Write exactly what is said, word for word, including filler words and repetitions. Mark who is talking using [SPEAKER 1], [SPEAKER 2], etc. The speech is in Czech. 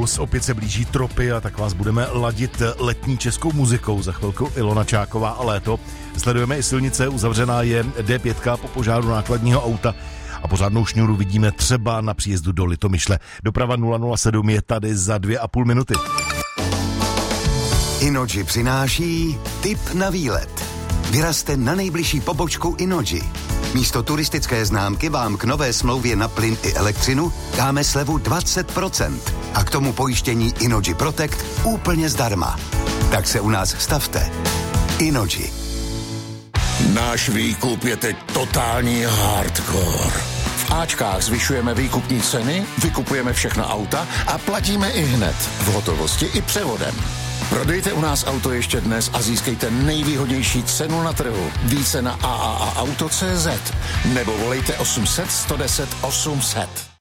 [SPEAKER 1] Puls, opět se blíží tropy a tak vás budeme ladit letní českou muzikou. Za chvilku Ilona Čáková a léto. Sledujeme i silnice, uzavřená je D pět po požáru nákladního auta a pořádnou šňůru vidíme třeba na příjezdu do Litomyšle. Doprava nula nula sedm je tady za dvě a půl minuty.
[SPEAKER 2] Innogy přináší tip na výlet. Vyrazte na nejbližší pobočku Innogy. Místo turistické známky vám k nové smlouvě na plyn i elektřinu dáme slevu dvacet procent a k tomu pojištění Innogy Protect úplně zdarma. Tak se u nás stavte. Innogy.
[SPEAKER 3] Náš výkup je teď totální hardcore. V Ačkách zvyšujeme výkupní ceny, vykupujeme všechna auta a platíme i hned, v hotovosti i převodem. Prodejte u nás auto ještě dnes a získejte nejvýhodnější cenu na trhu. Více na a a a auto tečka cé zet nebo volejte osm set sto deset osm set.